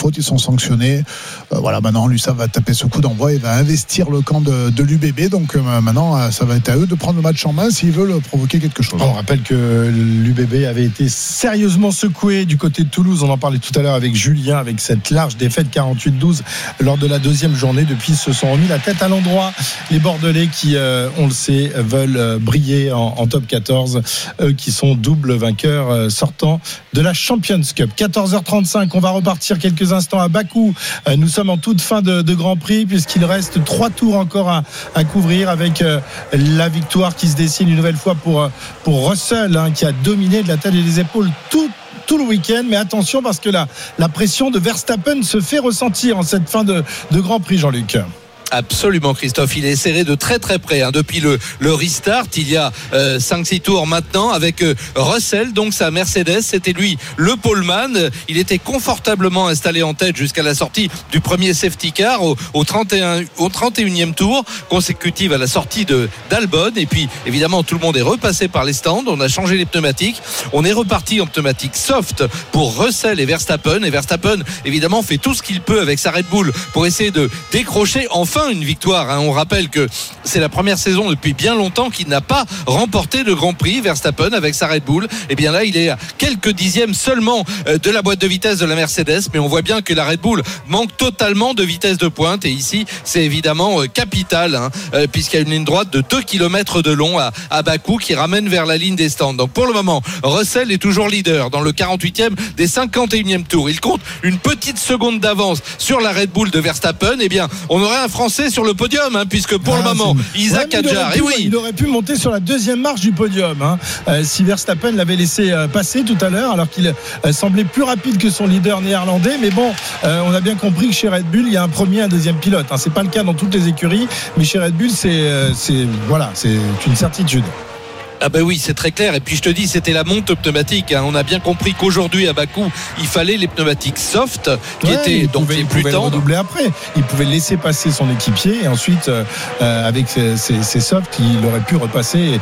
faute, ils sont sanctionnés. Voilà, maintenant l'USAP va taper ce coup d'envoi et va investir le camp de l'UBB. Donc maintenant, ça va être à eux de prendre le match en main s'ils veulent provoquer quelque chose. On rappelle que l'UBB avait été sérieusement secoué du côté de Toulouse. On en parlait tout à l'heure avec Julien, avec cette large défaite 48-12 lors de la deuxième journée. Depuis, ils se sont remis la tête à l'endroit. Les Bordelais qui, on le sait, veulent briller en top 14. Eux qui sont double vainqueurs sortant de la Champions Cup. 14h35, on va repartir quelques instants à Bakou. Nous sommes en toute fin de Grand Prix puisqu'il reste 3 tours encore à couvrir avec la victoire qui se dessine une nouvelle fois pour Russell, qui a dominé de la tête et des épaules tout le week-end, mais attention parce que la pression de Verstappen se fait ressentir en cette fin de Grand Prix, Jean-Luc. Absolument, Christophe, il est serré de très très près depuis le restart il y a 5-6 tours maintenant avec Russell, donc sa Mercedes, c'était lui le poleman, il était confortablement installé en tête jusqu'à la sortie du premier safety car au 31e tour consécutif à la sortie d'Albon, et puis évidemment tout le monde est repassé par les stands, on a changé les pneumatiques, on est reparti en pneumatique soft pour Russell et Verstappen évidemment fait tout ce qu'il peut avec sa Red Bull pour essayer de décrocher enfin une victoire. On rappelle que c'est la première saison depuis bien longtemps qu'il n'a pas remporté de Grand Prix, Verstappen, avec sa Red Bull. Et bien là, il est à quelques dixièmes seulement de la boîte de vitesse de la Mercedes, mais on voit bien que la Red Bull manque totalement de vitesse de pointe, et ici c'est évidemment capital puisqu'il y a une ligne droite de 2 km de long à Bakou qui ramène vers la ligne des stands. Donc pour le moment, Russell est toujours leader dans le 48e des 51e tours. Il compte une petite seconde d'avance sur la Red Bull de Verstappen. Et bien on aurait un Français sur le podium puisque pour le moment Isaac Hadjar, il aurait pu monter sur la deuxième marche du podium si Verstappen l'avait laissé passer tout à l'heure, alors qu'il semblait plus rapide que son leader néerlandais. Mais bon, on a bien compris que chez Red Bull il y a un premier et un deuxième pilote, c'est pas le cas dans toutes les écuries, mais chez Red Bull c'est une certitude. Ah ben oui, c'est très clair. Et puis je te dis, c'était la monte pneumatique. On a bien compris qu'aujourd'hui à Bakou, il fallait les pneumatiques soft qui étaient donc les plus tendres. Redoubler après. Il pouvait laisser passer son équipier et ensuite avec ses softs, il aurait pu repasser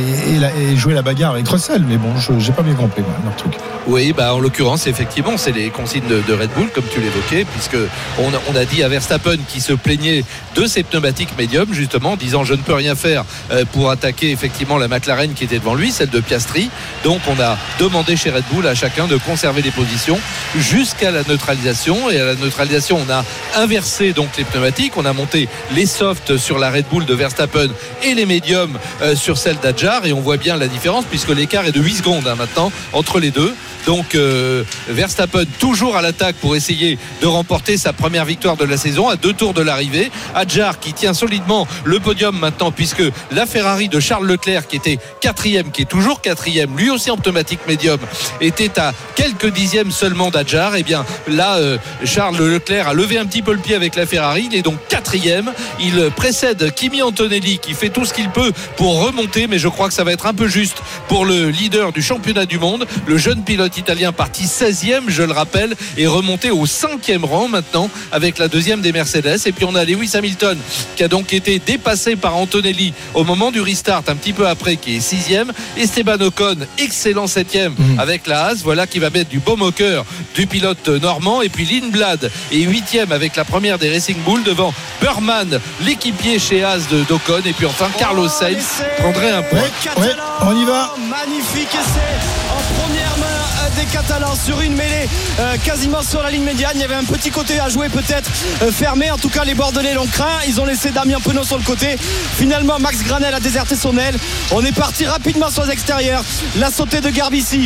et jouer la bagarre avec Russell. Mais bon, j'ai pas bien compris leur truc. Oui, en l'occurrence, effectivement, c'est les consignes de Red Bull, comme tu l'évoquais, puisque on a dit à Verstappen qui se plaignait de ses pneumatiques médiums, justement, en disant je ne peux rien faire pour attaquer effectivement la McLaren qui était devant lui, celle de Piastri. Donc on a demandé chez Red Bull à chacun de conserver les positions jusqu'à la neutralisation, et à la neutralisation on a inversé donc les pneumatiques, on a monté les softs sur la Red Bull de Verstappen et les médiums sur celle d'Adjar, et on voit bien la différence puisque l'écart est de 8 secondes maintenant entre les deux. Donc Verstappen toujours à l'attaque pour essayer de remporter sa première victoire de la saison à 2 tours de l'arrivée. Hadjar qui tient solidement le podium maintenant, puisque la Ferrari de Charles Leclerc qui était 4e, qui est toujours 4e, lui aussi en pneumatique médium, était à quelques dixièmes seulement d'Adjar. Et bien là Charles Leclerc a levé un petit peu le pied avec la Ferrari, il est donc 4e, il précède Kimi Antonelli qui fait tout ce qu'il peut pour remonter, mais je crois que ça va être un peu juste pour le leader du championnat du monde, le jeune pilote italien parti 16e, je le rappelle, est remonté au 5e rang maintenant avec la deuxième des Mercedes. Et puis on a Lewis Hamilton qui a donc été dépassé par Antonelli au moment du restart un petit peu après, qui est 6e. Esteban Ocon, excellent 7e avec la Haas, voilà qui va mettre du baume au cœur du pilote normand. Et puis Lindblad est 8e avec la première des Racing Bull devant Burman, l'équipier chez Haas d'Ocon. Et puis enfin Carlos Sainz prendrait un point. On y va. Magnifique essai en première main des Catalans sur une mêlée quasiment sur la ligne médiane. Il y avait un petit côté à jouer, peut-être fermé. En tout cas les Bordelais l'ont craint, ils ont laissé Damien Penaud sur le côté. Finalement Max Granel a déserté son aile. On est parti rapidement sur les extérieurs. La sautée de Garbici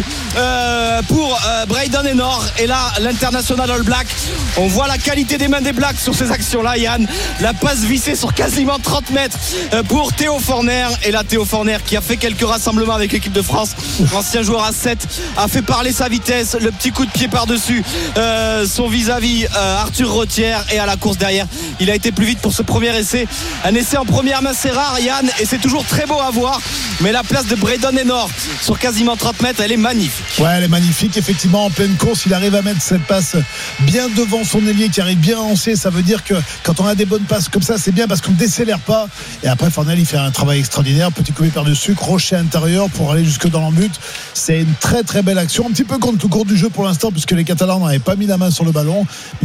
pour Brayden Enor. Et là l'international All Black, on voit la qualité des mains des Blacks sur ces actions là, Yann. La passe vissée sur quasiment 30 mètres pour Théo Forner. Et là Théo Forner qui a fait quelques rassemblements avec l'équipe de France, ancien joueur à 7, a fait parler sa vitesse, le petit coup de pied par-dessus son vis-à-vis Arthur Rottière, et à la course derrière il a été plus vite pour ce premier essai. Un essai en première main, c'est rare, Yann, et c'est toujours très beau à voir, mais la place de Brayden Enor sur quasiment 30 mètres, elle est magnifique. Ouais, elle est magnifique, effectivement. En pleine course, il arrive à mettre cette passe bien devant son ailier qui arrive bien à lancer. Ça veut dire que quand on a des bonnes passes comme ça, c'est bien parce qu'on ne décélère pas. Et après Fornel, il fait un travail extraordinaire, petit coupé par-dessus, crochet intérieur pour aller jusque dans l'embut. C'est une très très belle action, un petit peu contre le cours du jeu pour l'instant puisque les Catalans n'avaient pas mis la main sur le ballon.